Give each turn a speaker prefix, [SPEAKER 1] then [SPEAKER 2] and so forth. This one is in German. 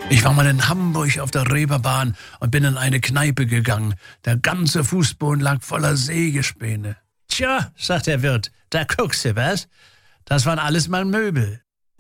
[SPEAKER 1] Ich war mal in Hamburg auf der Reeperbahn und bin in eine Kneipe gegangen. Der ganze Fußboden lag voller Sägespäne.
[SPEAKER 2] Tja, sagt der Wirt, da guckst du was. Das waren alles mal Möbel.